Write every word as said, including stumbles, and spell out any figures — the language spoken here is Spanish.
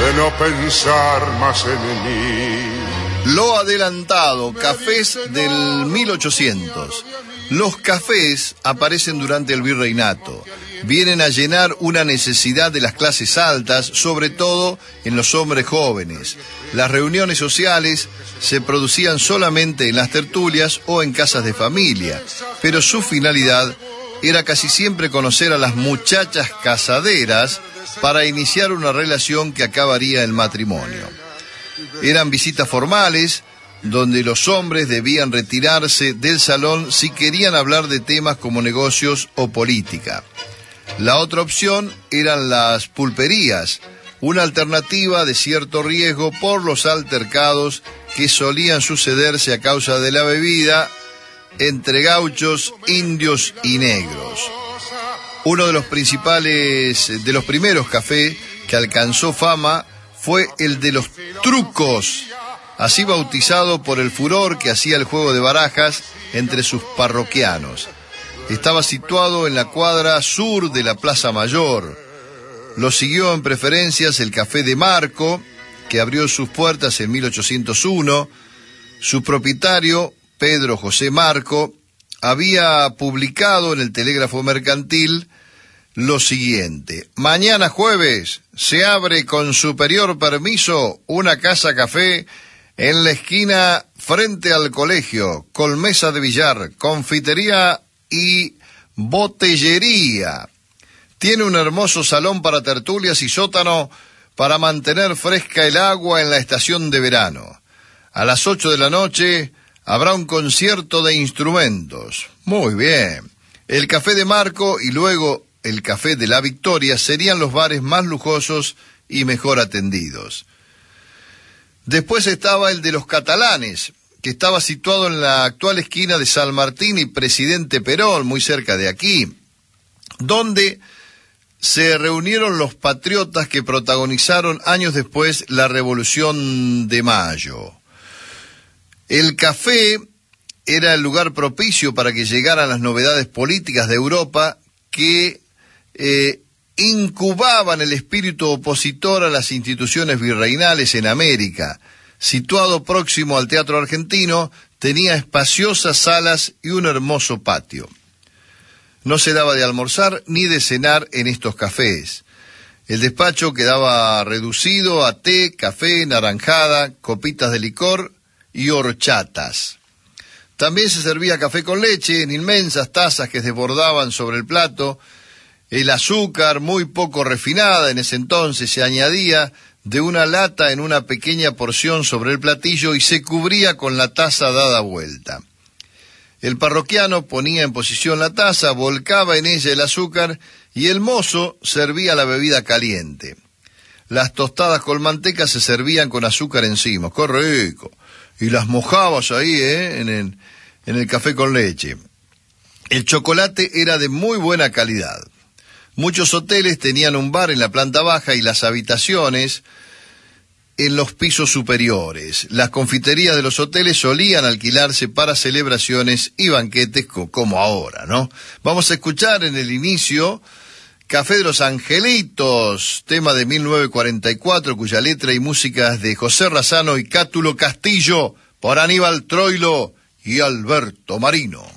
de no pensar más en mí. Lo adelantado, cafés del mil ochocientos. Los cafés aparecen durante el virreinato. Vienen a llenar una necesidad de las clases altas, sobre todo en los hombres jóvenes. Las reuniones sociales se producían solamente en las tertulias o en casas de familia, pero su finalidad era casi siempre conocer a las muchachas casaderas para iniciar una relación que acabaría en matrimonio. Eran visitas formales, donde los hombres debían retirarse del salón si querían hablar de temas como negocios o política. La otra opción eran las pulperías, una alternativa de cierto riesgo por los altercados que solían sucederse a causa de la bebida entre gauchos, indios y negros. Uno de los principales, de los primeros cafés que alcanzó fama fue el de los trucos, así bautizado por el furor que hacía el juego de barajas entre sus parroquianos. Estaba situado en la cuadra sur de la Plaza Mayor. Lo siguió en preferencias el Café de Marco, que abrió sus puertas en mil ochocientos uno. Su propietario, Pedro José Marco, había publicado en el Telégrafo Mercantil lo siguiente: mañana jueves se abre con superior permiso una casa café en la esquina frente al colegio, con mesa de billar, confitería y botellería. Tiene un hermoso salón para tertulias y sótano para mantener fresca el agua en la estación de verano. A las ocho de la noche habrá un concierto de instrumentos. Muy bien. El Café de Marco y luego el Café de la Victoria serían los bares más lujosos y mejor atendidos. Después estaba el de los Catalanes, que estaba situado en la actual esquina de San Martín y Presidente Perón, muy cerca de aquí, donde se reunieron los patriotas que protagonizaron años después la Revolución de Mayo. El café era el lugar propicio para que llegaran las novedades políticas de Europa que eh, incubaban el espíritu opositor a las instituciones virreinales en América. Situado próximo al Teatro Argentino, tenía espaciosas salas y un hermoso patio. No se daba de almorzar ni de cenar en estos cafés. El despacho quedaba reducido a té, café, naranjada, copitas de licor y horchatas. También se servía café con leche en inmensas tazas que desbordaban sobre el plato. El azúcar, muy poco refinada en ese entonces, se añadía de una lata en una pequeña porción sobre el platillo y se cubría con la taza dada vuelta. El parroquiano ponía en posición la taza, volcaba en ella el azúcar y el mozo servía la bebida caliente. Las tostadas con manteca se servían con azúcar encima. ¡Qué rico! Y las mojabas ahí, ¿eh? en el, en el café con leche. El chocolate era de muy buena calidad. Muchos hoteles tenían un bar en la planta baja y las habitaciones en los pisos superiores. Las confiterías de los hoteles solían alquilarse para celebraciones y banquetes como ahora, ¿no? Vamos a escuchar en el inicio Café de los Angelitos, tema de mil novecientos cuarenta y cuatro, cuya letra y música es de José Razano y Cátulo Castillo, por Aníbal Troilo y Alberto Marino.